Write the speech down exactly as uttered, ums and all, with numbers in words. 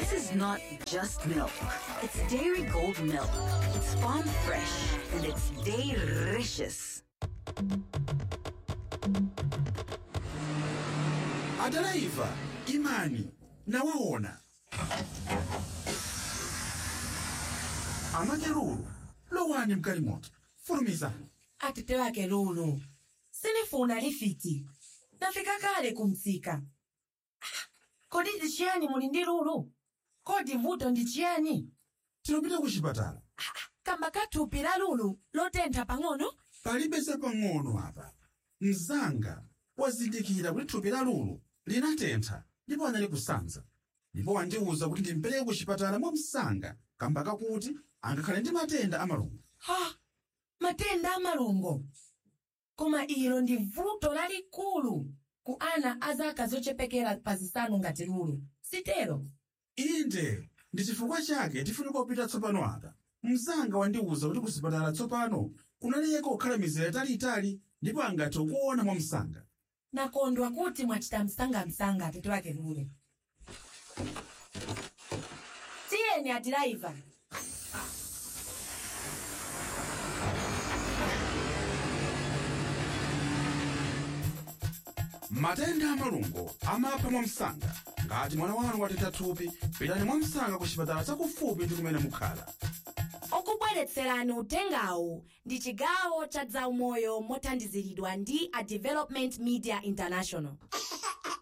This is not just milk. It's Dairy Gold milk. It's farm fresh and it's delicious. Adaraiva, imani, nawaona. Amakeruru, lowani mkalimoto, furumizani. Atete wake Lulu, sinifuna lifiti. Nafika kale kumsika. Kodi ndichiani muli ndi Lulu? Kodi vuto ndichiani? Tinopita kuchipatala. Kamba kathupi la Lulu lotentha pang'ono? Palibe pang'ono apa. Mzanga wazindikira kuti thupi la Lulu linatentha ndipo anali kusanza. Ndipo wandiwuza kuti ndimpereke kuchipatala mwamsanga kamba kakuti angakhale ndi matenda amalungo. Ha! Matenda amalungo. Koma ilo ndi vuto lalikulu ku ana azaka zochepekera pa zisanu ngati Lulu. Sitero? Inde, ndi chifukwa chake tifunika kupita tsopano apa. Mzanga wandiwuza kuti kuchipatala tsopano kunaliyeko kukhala mizere italiitali ndipo angathe kuona mwamsanga. Nakondwa kuti mwachita msanga-msanga atete wake Lulu. Tiyeni adiraiva. Matenda amalungo amapha mwamsanga. Ngati mwana wanu watentha thupi, pitani mwamsanga kuchipatala chakufupi ndi kumene mukhala. Okubweretserani utengawu ndi chigawo cha zaumoyo mothandiziridwa ndi a Development Media International.